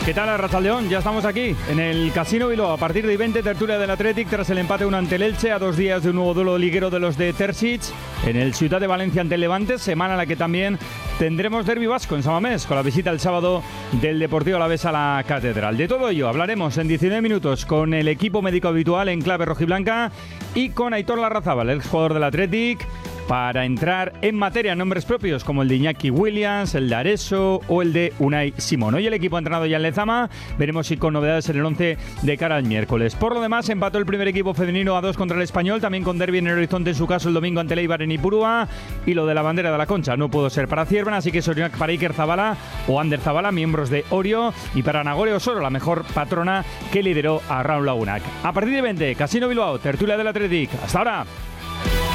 ¿Qué tal, Arratsaldeón? Ya estamos aquí, en el Casino Bilbao. A partir de 20, tertulia del Athletic, tras el empate 1 ante el Elche, a 2 días de un nuevo duelo liguero de los de Terzic, en el Ciutat de Valencia ante el Levante, semana en la que también tendremos derbi vasco en San Mamés, con la visita el sábado del Deportivo Alavés a la Catedral. De todo ello hablaremos en 19 minutos con el equipo médico habitual en clave rojiblanca y con Aitor Larrazábal, el exjugador del Athletic, para entrar en materia, nombres propios como el de Iñaki Williams, el de Areso o el de Unai Simón. Hoy el equipo ha entrenado ya en Lezama, veremos si con novedades en el 11 de cara al miércoles. Por lo demás, empató el primer equipo femenino a 2 contra el Español, también con derbi en el horizonte en su caso el domingo ante el Eibar en Ipurúa, y lo de la bandera de la Concha no pudo ser para Ciervan, así que Sorionak para Iker Zabala o Ander Zabala, miembros de Orio, y para Nagore Osoro, la mejor patrona que lideró a Raúl Lagunac. A partir de 20, Casino Bilbao, tertulia del Athletic. Hasta ahora.